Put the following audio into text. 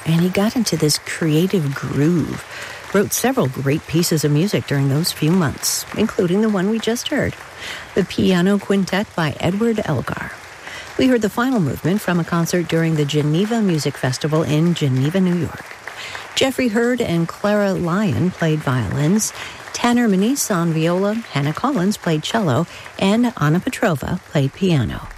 and he got into this creative groove. Wrote several great pieces of music during those few months, including the one we just heard, the Piano Quintet by Edward Elgar. We heard the final movement from a concert during the Geneva Music Festival in Geneva, New York. Jeffrey Hurd and Clara Lyon played violins, Tanner Manise on viola, Hannah Collins played cello, and Anna Petrova played piano.